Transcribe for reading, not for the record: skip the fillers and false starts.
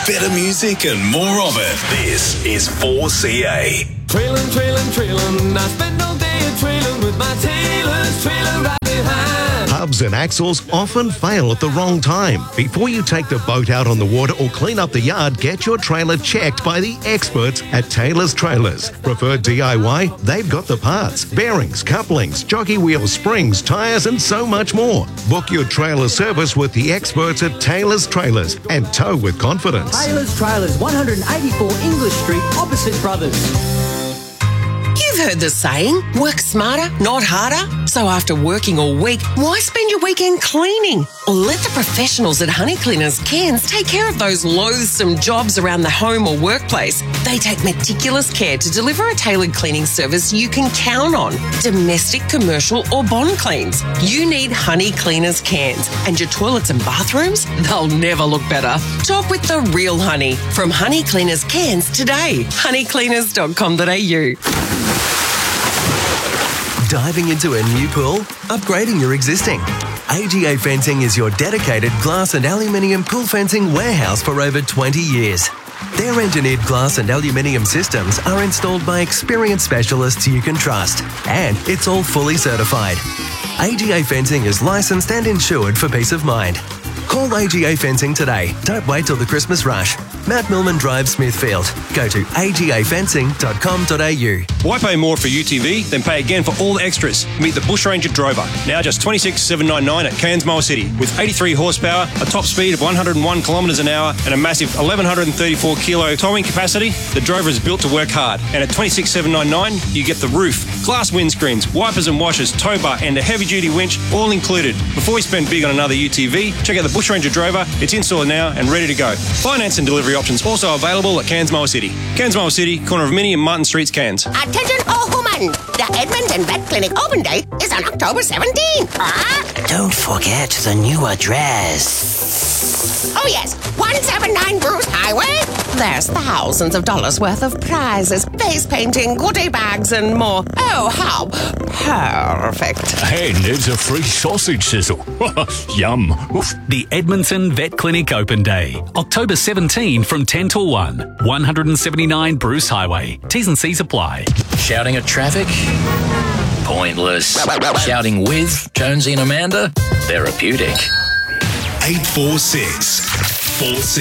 better music and more of it. This is 4CA. Trailin', I spend all day a-trailin' with my Taylor's trailer right behind. Hubs and axles often fail at the wrong time. Before you take the boat out on the water or clean up the yard, get your trailer checked by the experts at Taylor's Trailers. Preferred DIY? They've got the parts, bearings, couplings, jockey wheels, springs, tyres and so much more. Book your trailer service with the experts at Taylor's Trailers and tow with confidence. Taylor's Trailers, 184 English Street, opposite Brothers. You've heard the saying, work smarter, not harder. So after working all week, why spend your weekend cleaning? Or let the professionals at Honey Cleaners Cairns take care of those loathsome jobs around the home or workplace. They take meticulous care to deliver a tailored cleaning service you can count on. Domestic, commercial or bond cleans. You need Honey Cleaners Cairns. And your toilets and bathrooms? They'll never look better. Talk with the real Honey from Honey Cleaners Cairns today. honeycleaners.com.au. Diving into a new pool? Upgrading your existing? AGA Fencing is your dedicated glass and aluminium pool fencing warehouse for over 20 years. Their engineered glass and aluminium systems are installed by experienced specialists you can trust, and it's all fully certified. AGA Fencing is licensed and insured for peace of mind. Call AGA Fencing today. Don't wait till the Christmas rush. Mount Milman Drive, Smithfield. Go to agafencing.com.au. Why pay more for UTV than pay again for all the extras? Meet the Bushranger Drover, now just $26,799 at Cairns Mower City. With 83 horsepower, a top speed of 101 kilometres an hour and a massive 1,134 kilo towing capacity, the Drover is built to work hard. And at $26,799, you get the roof, glass windscreens, wipers and washers, tow bar and a heavy-duty winch, all included. Before you spend big on another UTV, check out the Bushranger Drover. It's in store now and ready to go. Finance and delivery options also available at Cairns Mower City. Cairns Mower City, corner of Minnie and Martin Streets, Cairns. Attention all human! The Edmonton Vet Clinic open day is on October 17th. Don't forget the new address. Oh yes, 179 Bruce Highway. There's thousands of dollars worth of prizes, face painting, goodie bags and more. Oh, how perfect. And there's a free sausage sizzle. Yum. Oof. The Edmonton Vet Clinic Open Day, October 17 from 10 till 1, 179 Bruce Highway. T's and C's apply. Shouting at traffic? Pointless. Shouting with Jonesy and Amanda? Therapeutic. 846 4CA.